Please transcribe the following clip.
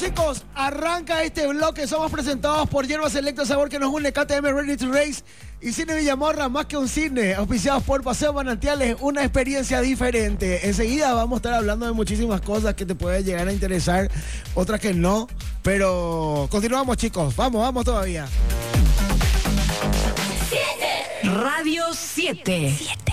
chicos, arranca este bloque. Somos presentados por Hierbas Selecto Sabor, que nos une KTM Ready to Race y Cine Villamorra, más que un cine. Auspiciados por Paseo Manantiales, una experiencia diferente. Enseguida vamos a estar hablando de muchísimas cosas que te pueden llegar a interesar, otras que no. Pero continuamos, chicos. Vamos todavía. Radio 7.